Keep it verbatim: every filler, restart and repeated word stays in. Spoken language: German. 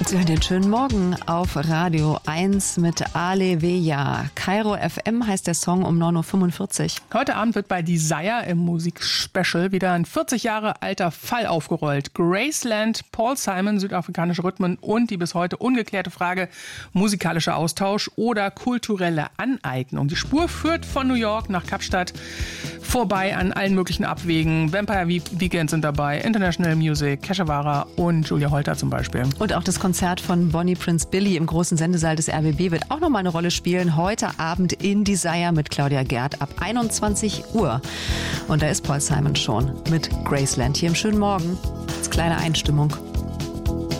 Sie hören den schönen Morgen auf Radio eins mit Aleveya. Kairo F M heißt der Song um neun Uhr fünfundvierzig. Heute Abend wird bei Desire im Musikspecial wieder ein vierzig Jahre alter Fall aufgerollt. Graceland, Paul Simon, südafrikanische Rhythmen und die bis heute ungeklärte Frage musikalischer Austausch oder kulturelle Aneignung. Die Spur führt von New York nach Kapstadt vorbei an allen möglichen Abwegen. Vampire Weekend sind dabei, International Music, Keshavara und Julia Holter zum Beispiel. Und auch das Konzert von Bonnie Prince Billy im großen Sendesaal des R B B wird auch nochmal eine Rolle spielen. Heute Abend in Desire mit Claudia Gerd ab einundzwanzig Uhr. Und da ist Paul Simon schon mit Graceland hier im schönen Morgen als kleine Einstimmung.